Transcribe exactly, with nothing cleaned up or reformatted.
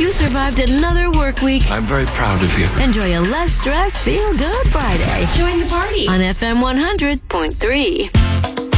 You survived another work week. I'm very proud of you. Enjoy a less stress, feel good Friday. Join the party on F M one hundred point three.